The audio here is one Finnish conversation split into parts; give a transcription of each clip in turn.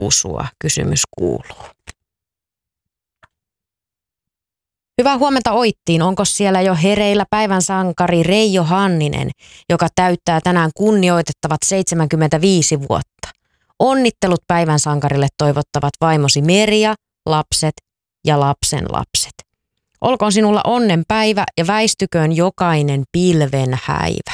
usua? Kysymys kuuluu. Hyvää huomenta Oittiin. Onko siellä jo hereillä päivän sankari Reijo Hanninen, joka täyttää tänään kunnioitettavat 75 vuotta? Onnittelut päivän sankarille toivottavat vaimosi Merja, lapset ja lapsen lapset. Olkoon sinulla onnen päivä ja väistyköön jokainen pilven häivä.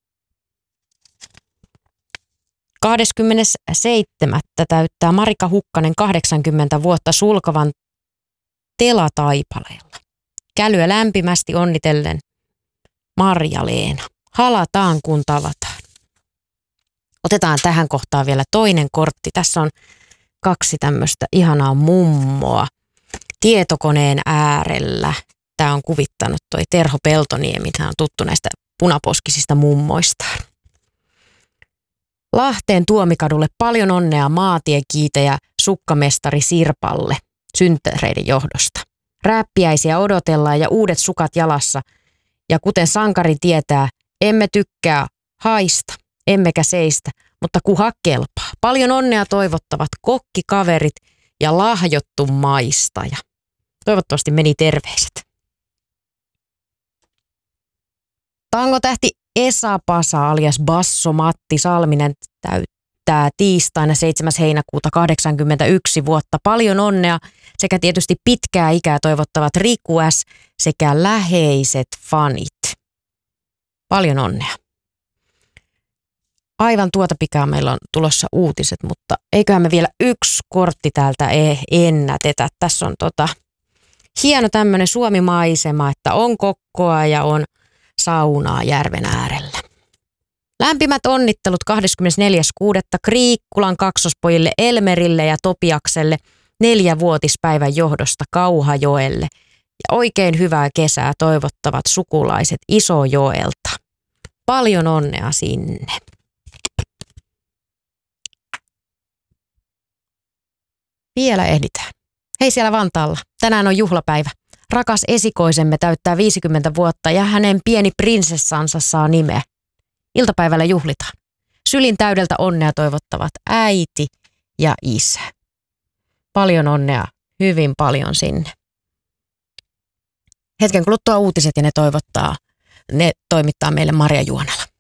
27. täyttää Marika Hukkanen 80 vuotta Sulkavan Telataipaleella. Kälyä lämpimästi onnitellen Marja-Leena. Halataan kun tavataan. Otetaan tähän kohtaan vielä toinen kortti. Tässä on 2 tämmöistä ihanaa mummoa tietokoneen äärellä. Tämä on kuvittanut toi Terho Peltoniemi. Tämä on tuttu näistä punaposkisista mummoistaan. Lahteen Tuomikadulle paljon onnea maatiekiitäjä sukkamestari Sirpalle synttäreiden johdosta. Rääppiäisiä odotellaan ja uudet sukat jalassa. Ja kuten sankari tietää, emme tykkää haista, emmekä seistä, mutta kuha kelpaa. Paljon onnea toivottavat kokkikaverit ja lahjottu maistaja. Toivottavasti meni terveiset. Tangotähti Esa Pasa alias Basso Matti Salminen täyttää tiistaina 7. heinäkuuta 81 vuotta. Paljon onnea sekä tietysti pitkää ikää toivottavat Riku S. sekä läheiset fanit. Paljon onnea. Aivan tuota pikaa meillä on tulossa uutiset, mutta eiköhän me vielä yksi kortti täältä ennätetä. Tässä on hieno tämmöinen Suomi-maisema, että on kokkoa ja on saunaa järven äärellä. Lämpimät onnittelut 24.6. Kriikkulan kaksospojille Elmerille ja Topiakselle 4-vuotispäivän johdosta Kauhajoelle. Ja oikein hyvää kesää toivottavat sukulaiset Isojoelta. Paljon onnea sinne. Vielä ehditään. Hei siellä Vantaalla. Tänään on juhlapäivä. Rakas esikoisemme täyttää 50 vuotta ja hänen pieni prinsessansa saa nimeä. Iltapäivällä juhlitaan. Sylin täydeltä onnea toivottavat äiti ja isä. Paljon onnea, hyvin paljon sinne. Hetken kuluttua uutiset ja ne toimittaa meille Marja Juonala.